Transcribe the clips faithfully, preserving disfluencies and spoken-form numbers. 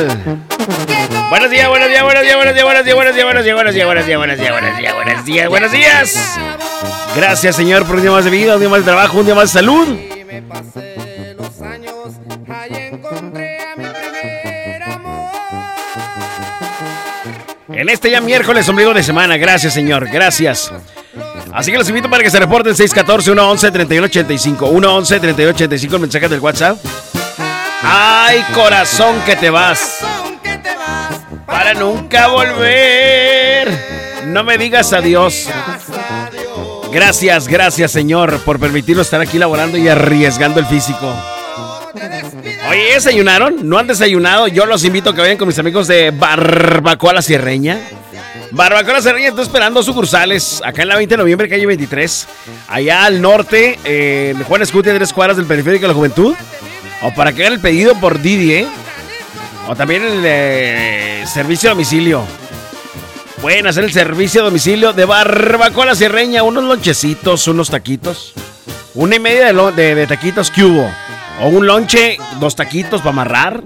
tal? Buenos días, buenos días, buenos días, buenos días, buenos días, buenos días, buenos días, buenos días, buenos días, buenos días, buenos días, buenos días, buenos días. Gracias, Señor, por un día más de vida, un día más de trabajo, un día más de salud. En este ya miércoles, ombligo de semana, gracias, Señor, gracias. Así que los invito para que se reporten seis uno cuatro, uno once, treinta y uno ochenta y cinco, uno once, treinta y uno ochenta y cinco, el mensaje del WhatsApp. Ay, corazón que te vas, para nunca volver. No me digas adiós. Gracias, gracias, Señor, por permitirnos estar aquí laborando y arriesgando el físico. Oye, ¿desayunaron? ¿No han desayunado? Yo los invito a que vayan con mis amigos de Barbacoa La Sierreña. Barbacoa La Sierreña está esperando sucursales acá en la veinte de noviembre, calle veintitrés. Allá al norte, eh, Juan Escutia, tres cuadras del Periférico de la Juventud. O para que hagan el pedido por Didi, ¿eh? O también el eh, servicio a domicilio. Pueden hacer el servicio a domicilio de Barbacoa La Sierreña. Unos lonchecitos, unos taquitos. Una y media de, lo, de, de taquitos que hubo. O un lonche, dos taquitos para amarrar.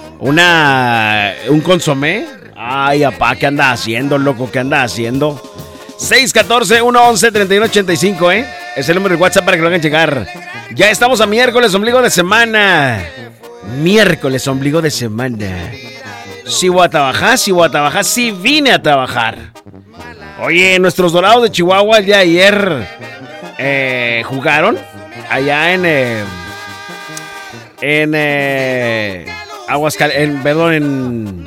Una... un consomé. Ay, apá, ¿qué anda haciendo, loco? ¿Qué anda haciendo? seis uno cuatro, uno once, treinta y uno ochenta y cinco, ¿eh? Es el número de WhatsApp para que lo hagan llegar. Ya estamos a miércoles, ombligo de semana. Miércoles, ombligo de semana. Si voy a trabajar, si voy a trabajar, si vine a trabajar. Oye, nuestros Dorados de Chihuahua el día de ayer eh, jugaron allá en... Eh, en... Eh, Aguascalientes, en... Perdón, en...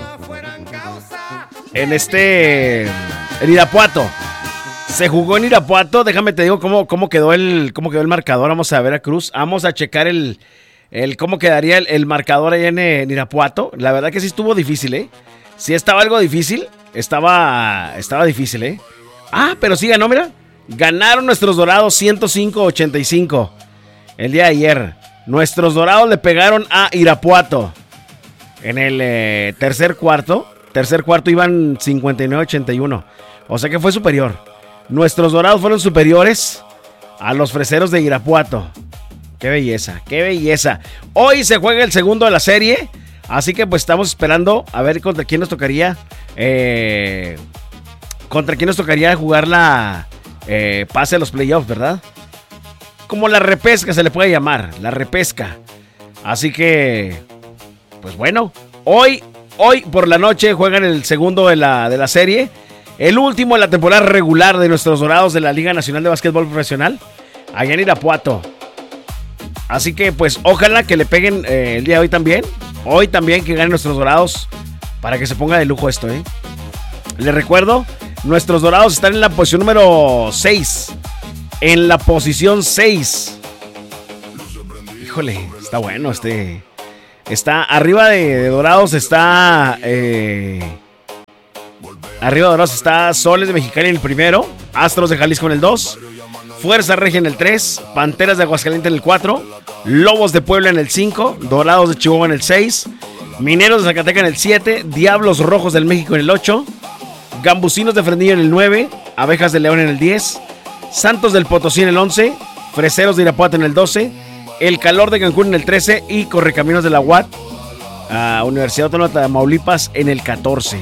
En este... En Irapuato. Se jugó en Irapuato. Déjame te digo cómo, cómo, quedó el, cómo quedó el marcador. Vamos a ver a Cruz. Vamos a checar el... El cómo quedaría el, el marcador allá en, en Irapuato. La verdad que sí estuvo difícil, ¿eh? Sí estaba algo difícil. Estaba... Estaba difícil, ¿eh? Ah, pero sí ganó, mira. Ganaron nuestros Dorados ciento cinco a ochenta y cinco. El día de ayer. Nuestros Dorados le pegaron a Irapuato. En el eh, tercer cuarto. Tercer cuarto iban cincuenta y nueve a ochenta y uno. O sea que fue superior. Nuestros Dorados fueron superiores a los Freseros de Irapuato. Qué belleza, qué belleza. Hoy se juega el segundo de la serie. Así que pues estamos esperando a ver contra quién nos tocaría. Eh, contra quién nos tocaría jugar la eh, pase a los playoffs, ¿verdad? Como la repesca se le puede llamar. La repesca. Así que, pues bueno. Hoy, hoy por la noche juegan el segundo de la, de la serie. El último de la temporada regular de nuestros Dorados de la Liga Nacional de Básquetbol Profesional. Allá en Irapuato. Así que pues ojalá que le peguen eh, el día de hoy también. Hoy también que ganen nuestros Dorados. Para que se ponga de lujo esto, ¿eh? Les recuerdo, nuestros Dorados están en la posición número seis. En la posición seis. Híjole, está bueno este. Está arriba de, de Dorados, está... Eh, arriba de Dorados está Soles de Mexicali en el primero. Astros de Jalisco en el dos. Fuerza Regia en el tres. Panteras de Aguascalientes en el cuatro. Lobos de Puebla en el cinco. Dorados de Chihuahua en el seis. Mineros de Zacatecas en el siete. Diablos Rojos del México en el ocho. Gambusinos de Fresnillo en el nueve. Abejas de León en el diez. Santos del Potosí en el once. Freseros de Irapuato en el doce. El Calor de Cancún en el trece. Y Correcaminos de la U A T, uh, Universidad Autónoma de Tamaulipas en el catorce.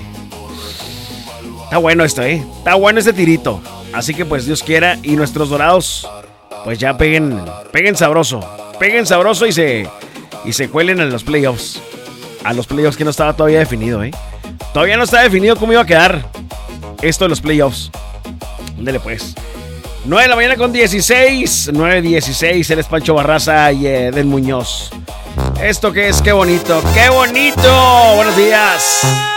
Está bueno esto, ¿eh? Está bueno este tirito. Así que pues Dios quiera y nuestros Dorados pues ya peguen, peguen sabroso. Peguen sabroso y se, y se cuelen a los playoffs. A los playoffs que no estaba todavía definido, ¿eh? Todavía no estaba definido cómo iba a quedar esto de los playoffs. Ándale pues. nueve de la mañana con dieciséis. nueve dieciséis. Él es Pancho Barraza y eh, Del Muñoz. ¿Esto qué es? ¡Qué bonito! ¡Qué bonito! Buenos días.